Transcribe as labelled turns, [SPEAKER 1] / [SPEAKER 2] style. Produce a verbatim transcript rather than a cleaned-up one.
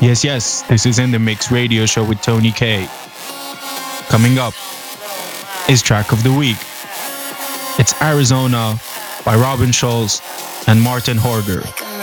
[SPEAKER 1] Yes, yes, this is In the Mix radio show with Tony K. Coming up is Track of the Week. It's Arizona by Robin Schulz and Martin Horger.